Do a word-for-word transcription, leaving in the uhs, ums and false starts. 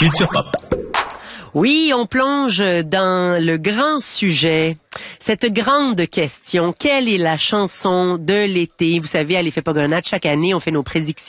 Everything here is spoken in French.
Culture Pop. Oui, on plonge dans le grand sujet, cette grande question. Quelle est la chanson de l'été? Vous savez, à l'effet Pogrenade, chaque année, on fait nos prédictions